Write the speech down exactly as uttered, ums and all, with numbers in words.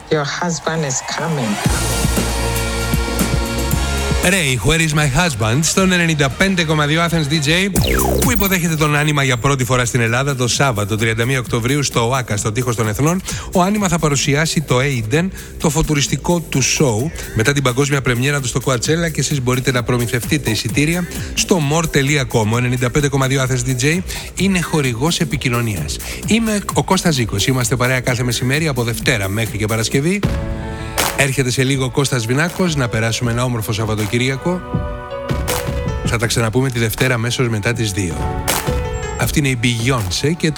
Your husband is coming. Ray, Where is my husband, στον ενενήντα πέντε κόμμα δύο Athens ντι τζέι, που υποδέχεται τον Άνιμα για πρώτη φορά στην Ελλάδα το Σάββατο τριάντα μία Οκτωβρίου στο ΟΑΚΑ, στο Τείχος των Εθνών. Ο Άνιμα θα παρουσιάσει το Aiden, το φωτουριστικό του show, μετά την παγκόσμια πρεμιέρα του στο Coachella, και εσείς μπορείτε να προμηθευτείτε εισιτήρια στο more τελεία com. Ο ενενήντα πέντε κόμμα δύο Athens ντι τζέι είναι χορηγός επικοινωνίας. Είμαι ο Κώστας Ζήκος. Είμαστε παρέα κάθε μεσημέρι από Δευτέρα μέχρι και Παρασκευή. Έρχεται σε λίγο ο Κώστας Βινάκος, να περάσουμε ένα όμορφο Σαββατοκύριακο. Θα τα ξαναπούμε τη Δευτέρα αμέσως μετά τις δύο. Αυτή είναι η Beyoncé και το